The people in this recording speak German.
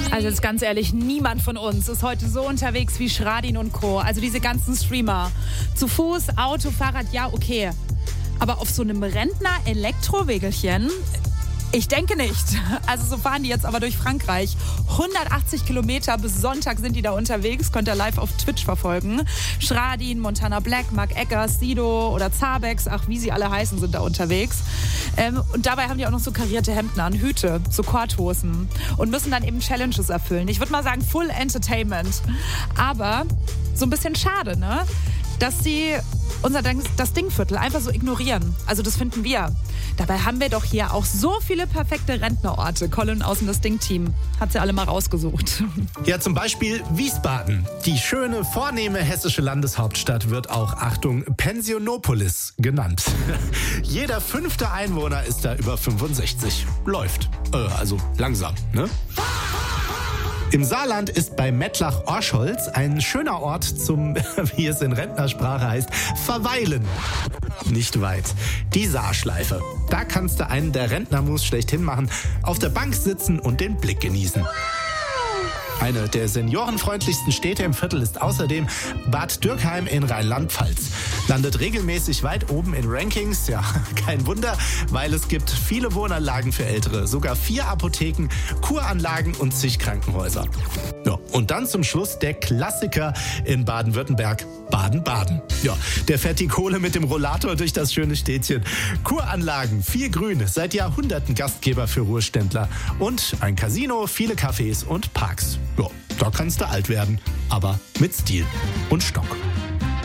Also jetzt ganz ehrlich, niemand von uns ist heute so unterwegs wie Schradin und Co. Also diese ganzen Streamer. Zu Fuß, Auto, Fahrrad, ja, okay. Aber auf so einem Rentner-Elektrowegelchen? Ich denke nicht. Also so fahren die jetzt aber durch Frankreich. 180 Kilometer bis Sonntag sind die da unterwegs. Könnt ihr live auf Twitch verfolgen. Schradin, Montana Black, Mark Eggers, Sido oder Zabex, ach wie sie alle heißen, sind da unterwegs. Und dabei haben die auch noch so karierte Hemden an, Hüte, so Korthosen. Und müssen dann eben Challenges erfüllen. Ich würde mal sagen, Full Entertainment. Aber so ein bisschen schade, ne? Dass sie das Dingviertel einfach so ignorieren. Also das finden wir. Dabei haben wir doch hier auch so viele perfekte Rentnerorte. Colin aus dem das Ding-Team hat sie alle mal rausgesucht. Ja, zum Beispiel Wiesbaden. Die schöne, vornehme hessische Landeshauptstadt wird auch, Achtung, Pensionopolis genannt. Jeder 5. Einwohner ist da über 65. Läuft. Also langsam, ne? Im Saarland ist bei Mettlach-Orscholz ein schöner Ort zum, wie es in Rentnersprache heißt, Verweilen. Nicht weit. Die Saarschleife. Da kannst du einen der Rentnermus schlechthin machen, auf der Bank sitzen und den Blick genießen. Eine der seniorenfreundlichsten Städte im Viertel ist außerdem Bad Dürkheim in Rheinland-Pfalz. Landet regelmäßig weit oben in Rankings. Ja, kein Wunder, weil es gibt viele Wohnanlagen für Ältere. Sogar 4 Apotheken, Kuranlagen und zig Krankenhäuser. Ja, und dann zum Schluss der Klassiker in Baden-Württemberg, Baden-Baden. Ja, der fährt die Kohle mit dem Rollator durch das schöne Städtchen. Kuranlagen, viel Grün, seit Jahrhunderten Gastgeber für Ruheständler. Und ein Casino, viele Cafés und Parks. Ja, da kannst du alt werden, aber mit Stil und Stock.